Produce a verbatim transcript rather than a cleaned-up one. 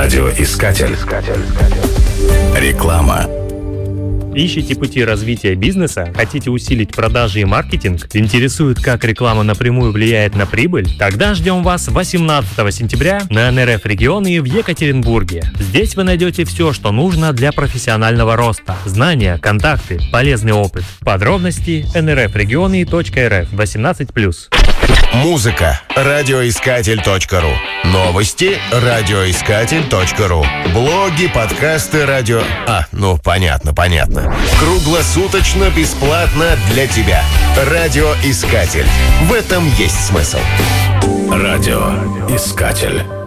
Радиоискатель. Реклама. Ищете пути развития бизнеса? Хотите усилить продажи и маркетинг? Интересует, как реклама напрямую влияет на прибыль? Тогда ждем вас восемнадцатого сентября на эн эр эф Регионы в Екатеринбурге. Здесь вы найдете все, что нужно для профессионального роста. Знания, контакты, полезный опыт. Подробности эн эр эф регионы точка эр эф, восемнадцать плюс. Музыка. радиоискатель точка ру. Новости. радиоискатель точка ру. Блоги, подкасты, радио... А, ну понятно, понятно. Круглосуточно бесплатно для тебя. Радиоискатель. В этом есть смысл. Радиоискатель.